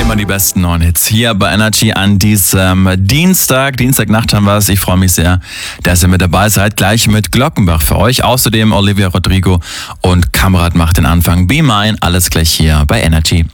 Immer die besten neuen Hits hier bei Energy an diesem Dienstagnacht haben wir es. Ich freue mich sehr, dass ihr mit dabei seid. Gleich mit Glockenbach für euch. Außerdem Olivia Rodrigo und Kamerad macht den Anfang. Be Mine, alles gleich hier bei Energy.